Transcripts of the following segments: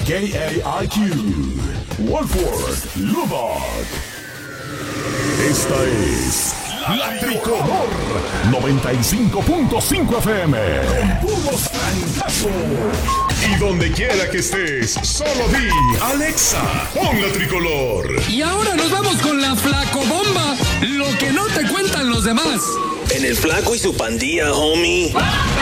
KAIQ, Wolford, Lubbock. Esta es La Tricolor 95.5 FM. Con puros trancazos. Y donde quiera que estés, solo di Alexa, pon La Tricolor. Y ahora nos vamos con la Flacobomba. Lo que no te cuentan los demás. En el Flaco y su pandilla, homie.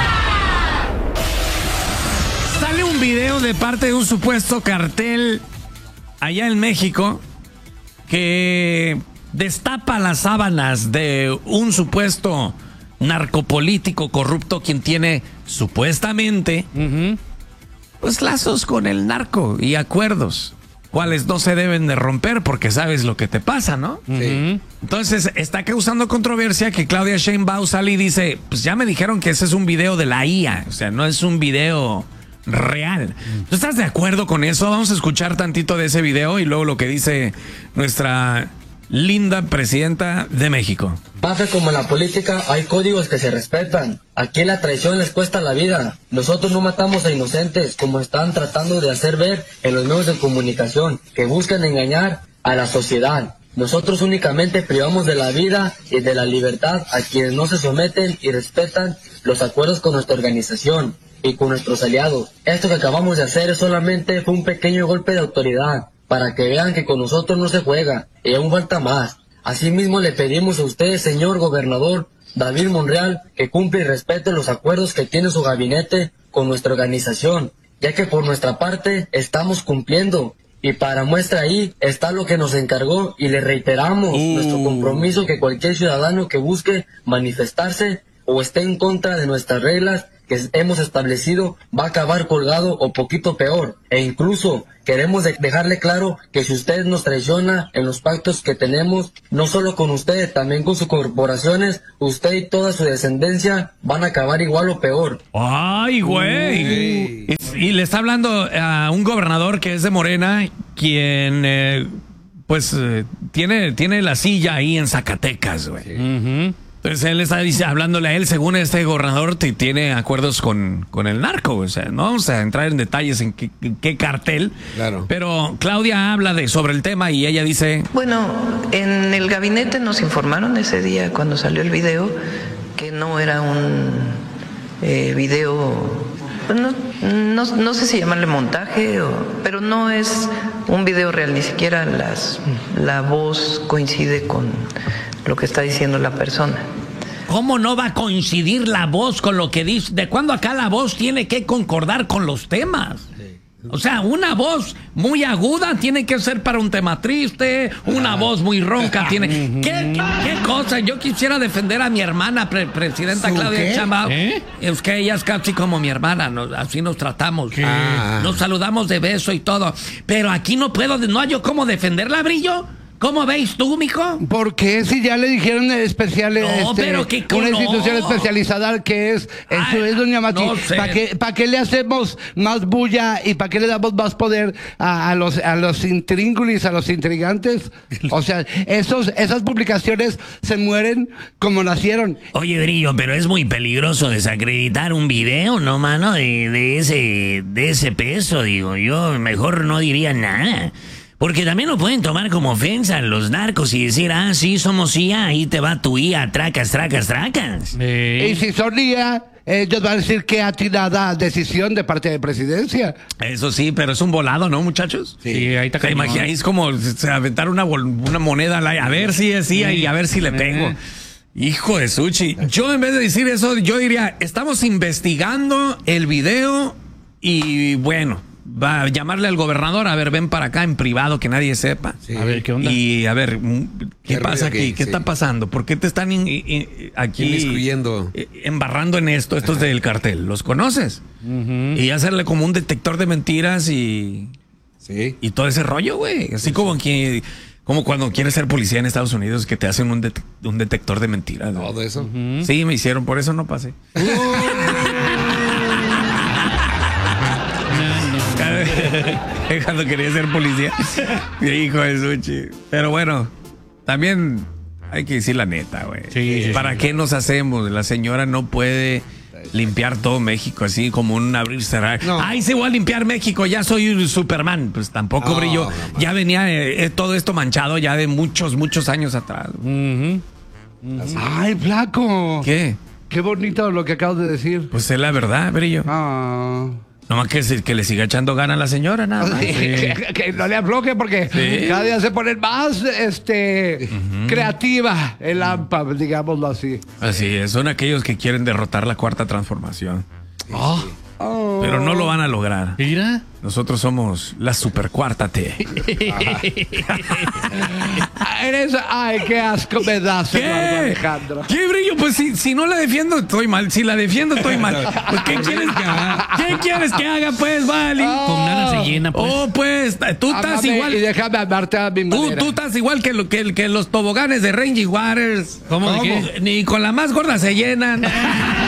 Sale un video de parte de un supuesto cartel allá en México que destapa las sábanas de un supuesto narcopolítico corrupto quien tiene supuestamente pues lazos con el narco y acuerdos, cuales no se deben de romper porque sabes lo que te pasa, ¿no? Sí. Entonces está causando controversia que Claudia Sheinbaum sale y dice, pues ya me dijeron que ese es un video de la IA, o sea, no es un video real. ¿Tú estás de acuerdo con eso? Vamos a escuchar tantito de ese video y luego lo que dice nuestra linda presidenta de México. Pasa como en la política, hay códigos que se respetan. Aquí la traición les cuesta la vida. Nosotros no matamos a inocentes, como están tratando de hacer ver en los medios de comunicación, que buscan engañar a la sociedad. Nosotros únicamente privamos de la vida y de la libertad a quienes no se someten y respetan los acuerdos con nuestra organización y con nuestros aliados. Esto que acabamos de hacer solamente fue un pequeño golpe de autoridad, para que vean que con nosotros no se juega, y aún falta más. Asimismo le pedimos a usted, señor gobernador David Monreal, que cumpla y respete los acuerdos que tiene su gabinete con nuestra organización, ya que por nuestra parte estamos cumpliendo. Y para muestra ahí está lo que nos encargó y le reiteramos nuestro compromiso que cualquier ciudadano que busque manifestarse o esté en contra de nuestras reglas que hemos establecido va a acabar colgado o poquito peor. E incluso queremos dejarle claro que si usted nos traiciona en los pactos que tenemos, no solo con usted, también con sus corporaciones, usted y toda su descendencia van a acabar igual o peor. ¡Ay, güey! Y le está hablando a un gobernador que es de Morena, quien tiene la silla ahí en Zacatecas, güey. Entonces él está hablándole a él, según este gobernador, tiene acuerdos con el narco. O sea, no vamos a entrar en detalles en qué cartel. Claro. Pero Claudia habla sobre el tema y ella dice... Bueno, en el gabinete nos informaron ese día cuando salió el video que no era un video... No sé si llamarle montaje, pero no es un video real, ni siquiera la voz coincide con lo que está diciendo la persona. ¿Cómo no va a coincidir la voz con lo que dice? ¿De cuándo acá la voz tiene que concordar con los temas? O sea, una voz muy aguda tiene que ser para un tema triste, una voz muy ronca tiene... ¿Qué cosa? Yo quisiera defender a mi hermana, presidenta Claudia Sheinbaum. Es que ella es casi como mi hermana, así nos tratamos. Nos saludamos de beso y todo. Pero aquí no hay yo cómo defenderla, Brillo. ¿Cómo veis tú, mijo? ¿Por qué si ya le dijeron especial pero que una institución especializada que es doña Mati? No sé. ¿Para qué le hacemos más bulla y para qué le damos más poder a los intríngulis, a los intrigantes? O sea, esas publicaciones se mueren como nacieron. Oye, Brillo, pero es muy peligroso desacreditar un video, ¿no, mano? De ese peso, digo. Yo mejor no diría nada. Porque también lo pueden tomar como ofensa los narcos y decir, sí, somos IA, ahí te va tu IA, tracas. Y si son IA, ellos van a decir que atinada decisión de parte de presidencia. Eso sí, pero es un volado, ¿no, muchachos? Sí, ahí está. Imagináis como aventar una moneda al aire, a ver si es IA y a ver si le pego. Hijo de Suchi. Yo en vez de decir eso, yo diría, estamos investigando el video y bueno... Va a llamarle al gobernador, a ver, ven para acá en privado, que nadie sepa. Sí. A ver, ¿qué onda? Y a ver, ¿qué pasa aquí? ¿Qué está pasando? ¿Por qué te están aquí inmiscuyendo? Embarrando en estos del cartel? ¿Los conoces? Y hacerle como un detector de mentiras y todo ese rollo, güey. Así como cuando quieres ser policía en Estados Unidos, que te hacen un detector de mentiras. ¿Todo eso? Sí, me hicieron, por eso no pasé. Cuando quería ser policía. Hijo de Suchi. Pero bueno, también hay que decir la neta, güey. Sí, ¿Para qué nos hacemos? La señora no puede limpiar todo México, así como un abrir cerrar. No. Ay, sí voy a limpiar México, ya soy un Superman. Pues tampoco, Brillo. Ya venía todo esto manchado ya de muchos años atrás. Ay, flaco. ¿Qué? Qué bonito lo que acabas de decir. Pues es la verdad, Brillo. Nomás que le siga echando ganas a la señora, nada más. Que no le afloje porque cada día se pone más creativa el AMPA, digámoslo así. Así es, son aquellos que quieren derrotar la cuarta transformación. Pero no lo van a lograr. Mira. Nosotros somos la super cuarta T. Ay, qué asco me das, ¿Qué? Alejandro. ¿Qué, Brillo? Pues si no la defiendo, estoy mal. Si la defiendo, estoy mal. Pues, ¿qué quieres que haga? ¿Qué quieres que haga, pues, Vali? Con nada se llena, pues. Oh, pues, tú estás Ámame igual. Y déjame amarte a mi manera. Tú estás igual que los toboganes de Rangy Waters. ¿Cómo? ¿De qué? Ni con la más gorda se llenan.